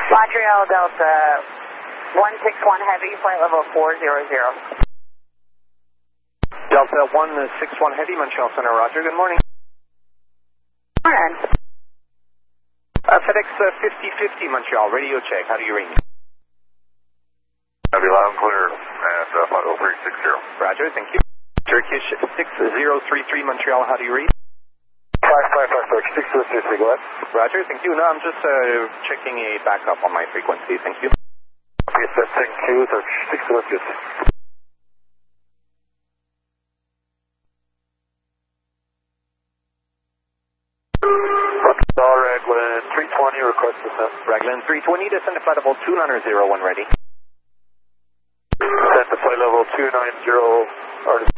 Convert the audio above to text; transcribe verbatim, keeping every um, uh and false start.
Montreal Delta one six one Heavy, flight level four zero zero. Delta one six one Heavy, Montreal Center, roger, good morning. Morning. Uh, FedEx uh, fifty fifty Montreal, radio check, how do you read me? Heavy loud and clear, and uh, five oh three six zero. Roger, thank you. Turkish six zero three three Montreal, how do you read? five five five six zero three three, go ahead. Roger, thank you. No, I'm just uh, checking a backup on my frequency, thank you. Yes, sir, thank you, Turkish six zero three three. Raglan three twenty, request descent. Raglan three twenty, descend to flight level two nine zero, one ready. Descent to flight level two nine zero, already.